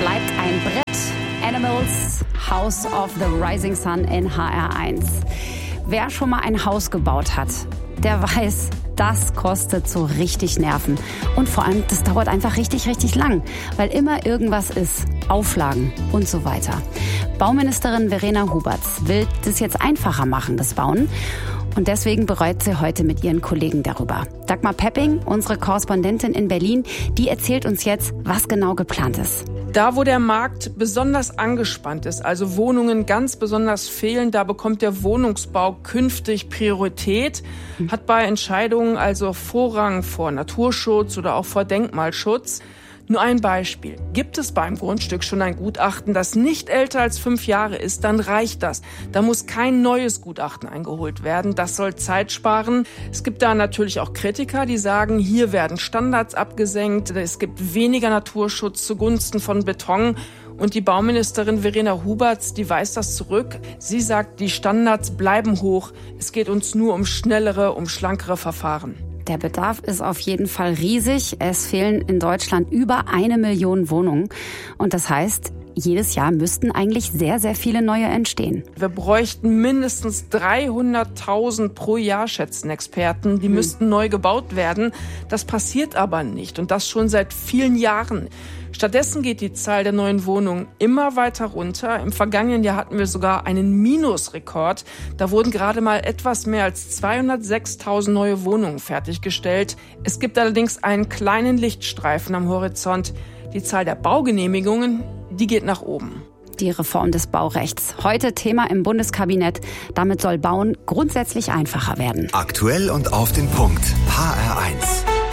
bleibt ein Brett. Animals, House of the Rising Sun in HR1. Wer schon mal ein Haus gebaut hat, der weiß, das kostet so richtig Nerven. Und vor allem, das dauert einfach richtig lang, weil immer irgendwas ist. Auflagen und so weiter. Bauministerin Verena Huberts will das jetzt einfacher machen, das Bauen. Und deswegen bereut sie heute mit ihren Kollegen darüber. Dagmar Pepping, unsere Korrespondentin in Berlin, die erzählt uns jetzt, was genau geplant ist. Da, wo der Markt besonders angespannt ist, also Wohnungen ganz besonders fehlen, da bekommt der Wohnungsbau künftig Priorität, hat bei Entscheidungen also Vorrang vor Naturschutz oder auch vor Denkmalschutz. Nur ein Beispiel. Gibt es beim Grundstück schon ein Gutachten, das nicht älter als 5 Jahre ist, dann reicht das. Da muss kein neues Gutachten eingeholt werden. Das soll Zeit sparen. Es gibt da natürlich auch Kritiker, die sagen, hier werden Standards abgesenkt. Es gibt weniger Naturschutz zugunsten von Beton. Und die Bauministerin Verena Huberts, die weist das zurück. Sie sagt, die Standards bleiben hoch. Es geht uns nur um schnellere, um schlankere Verfahren. Der Bedarf ist auf jeden Fall riesig. Es fehlen in Deutschland über 1 Million Wohnungen. Und das heißt, jedes Jahr müssten eigentlich sehr viele neue entstehen. Wir bräuchten mindestens 300.000 pro Jahr, schätzen Experten. Die müssten neu gebaut werden. Das passiert aber nicht. Und das schon seit vielen Jahren. Stattdessen geht die Zahl der neuen Wohnungen immer weiter runter. Im vergangenen Jahr hatten wir sogar einen Minusrekord. Da wurden gerade mal etwas mehr als 206.000 neue Wohnungen fertiggestellt. Es gibt allerdings einen kleinen Lichtstreifen am Horizont. Die Zahl der Baugenehmigungen, die geht nach oben. Die Reform des Baurechts. Heute Thema im Bundeskabinett. Damit soll Bauen grundsätzlich einfacher werden. Aktuell und auf den Punkt. HR1.